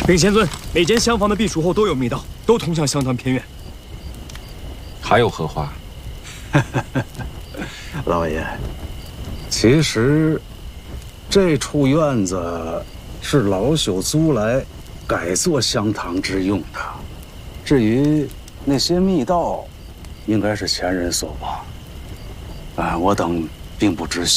禀贤尊，每间厢房的避暑后都有密道，都通向相当偏远。 还有荷花。 老爷，其实这处院子是老朽租来改作香堂之用的。至于那些密道，应该是前人所挖。我等并不知悉。